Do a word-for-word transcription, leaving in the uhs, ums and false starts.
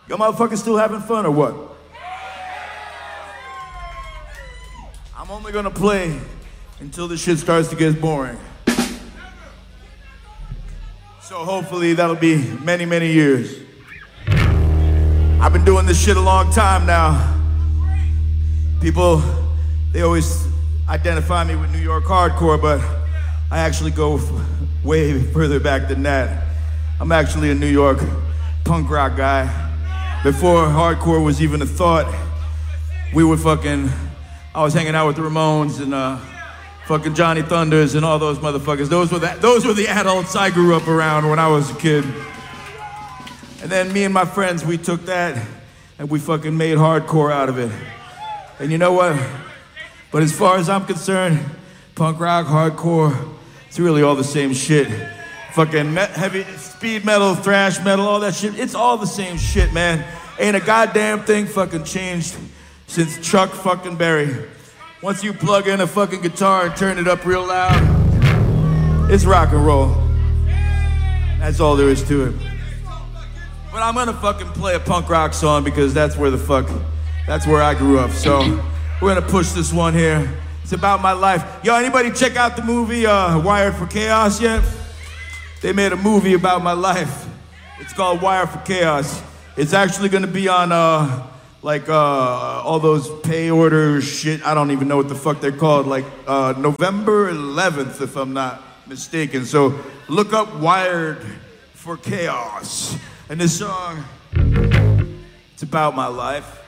Y'all motherfuckers still having fun or what? I'm only gonna play until the shit starts to get boring. So hopefully that'll be many, many years. I've been doing this shit a long time now. People, they always identify me with New York hardcore, but I actually go f- way further back than that. I'm actually a New York punk rock guy. Before hardcore was even a thought, we were fucking, I was hanging out with the Ramones and uh, fucking Johnny Thunders and all those motherfuckers. Those were the, those were the adults I grew up around when I was a kid. And then me and my friends, we took that and we fucking made hardcore out of it. And you know what? But as far as I'm concerned, punk rock, hardcore, it's really all the same shit. Fucking me- heavy speed metal, thrash metal, all that shit. It's all the same shit, man. Ain't a goddamn thing fucking changed since Chuck fucking Berry. Once you plug in a fucking guitar and turn it up real loud, it's rock and roll. That's all there is to it. But I'm gonna fucking play a punk rock song because that's where the fuck, that's where I grew up. So we're gonna push this one here. It's about my life. Yo, anybody check out the movie uh, Wired for Chaos yet? They made a movie about my life. It's called Wired for Chaos. It's actually gonna be on uh, like uh, all those pay order shit. I don't even know what the fuck they're called. Like uh, November eleventh, if I'm not mistaken. So look up Wired for Chaos. And this song, it's about my life.